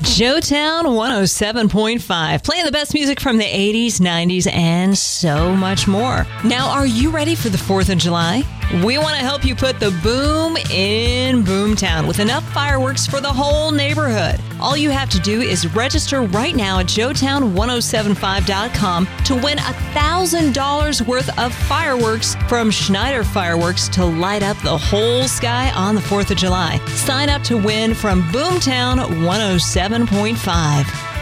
Joetown 107.5, playing the best music from the 80s, 90s, and so much more. Now, are you ready for the 4th of July? We want to help you put the boom in Boomtown with enough fireworks for the whole neighborhood. All you have to do is register right now at joetown1075.com to win $1,000 worth of fireworks from Schneider Fireworks to light up the whole sky on the 4th of July. Sign up to win from Boomtown 107.5.